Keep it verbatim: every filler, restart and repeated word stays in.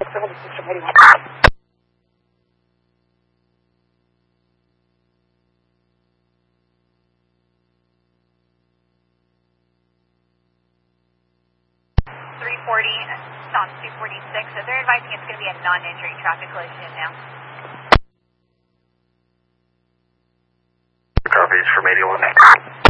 seventy-six from eighty-one. three forty, stop two forty-six. So they're advising it's going to be a non-injury traffic collision now. Copies from eighty-one.